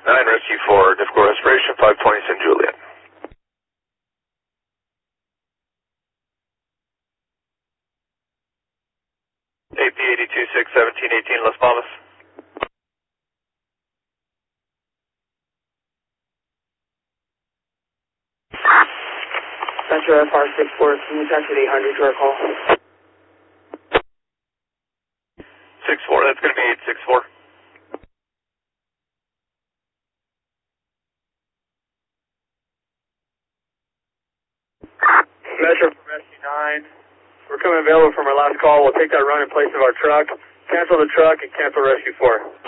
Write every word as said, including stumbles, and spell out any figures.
nine Rescue four, difficult respiration, five twenty Saint Julian. A P eighty-two six seventeen eighteen Las Palmas. Metro F R six four, can you touch at eight hundred to our call? six four, that's going to be eight six four. Metro from Rescue nine. We're coming available from our last call. We'll take that run in place of our truck. Cancel the truck and cancel Rescue four.